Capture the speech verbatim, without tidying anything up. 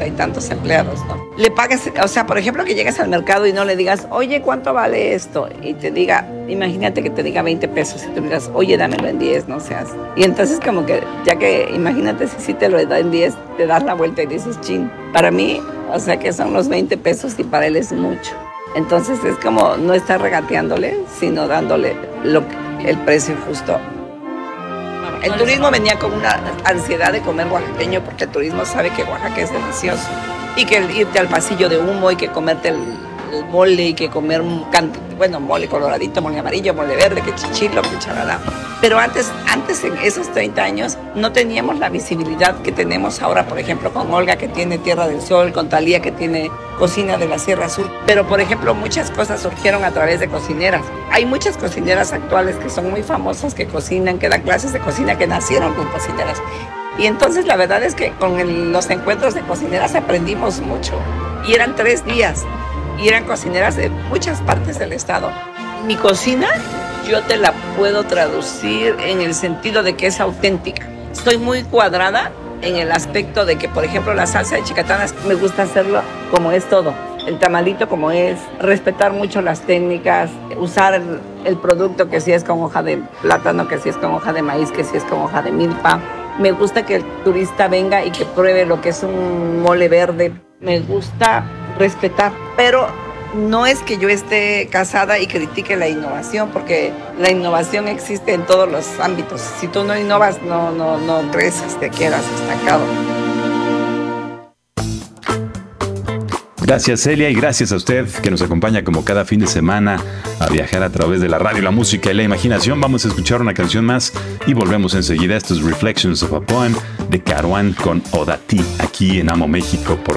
y tantos empleados, ¿no? Le pagues, o sea, por ejemplo, que llegues al mercado y no le digas, oye, ¿cuánto vale esto? Y te diga, imagínate que te diga veinte pesos y tú digas, oye, dámelo en diez, no seas. Y entonces como que, ya que, imagínate si sí te lo da en diez, te das la vuelta y dices, chin, para mí, o sea, que son los veinte pesos y para él es mucho. Entonces es como no estar regateándole, sino dándole lo, el precio justo. El turismo venía con una ansiedad de comer oaxaqueño porque el turismo sabe que Oaxaca es delicioso y que el irte al pasillo de humo y que comerte el, el mole y que comer un canto, bueno, mole coloradito, mole amarillo, mole verde, que chichilo, que charalá. Pero antes, antes en esos treinta años no teníamos la visibilidad que tenemos ahora, por ejemplo, con Olga que tiene Tierra del Sol, con Talía que tiene Cocina de la Sierra Sur. Pero, por ejemplo, muchas cosas surgieron a través de cocineras. Hay muchas cocineras actuales que son muy famosas, que cocinan, que dan clases de cocina, que nacieron con cocineras. Y entonces la verdad es que con el, los encuentros de cocineras aprendimos mucho. Y eran tres días. Y eran cocineras de muchas partes del estado. Mi cocina, yo te la puedo traducir en el sentido de que es auténtica. Estoy muy cuadrada en el aspecto de que, por ejemplo, la salsa de chicatanas, me gusta hacerlo como es todo. El tamalito como es, respetar mucho las técnicas, usar el, el producto que si es con hoja de plátano, que si es con hoja de maíz, que si es con hoja de milpa. Me gusta que el turista venga y que pruebe lo que es un mole verde. Me gusta respetar, pero no es que yo esté casada y critique la innovación, porque la innovación existe en todos los ámbitos. Si tú no innovas, no, no, no creces, te quedas estancado. Gracias, Celia, y gracias a usted que nos acompaña como cada fin de semana a viajar a través de la radio, la música y la imaginación. Vamos a escuchar una canción más y volvemos enseguida. Esto es Reflections of a Poem de Caruán con Odati, aquí en Amo México por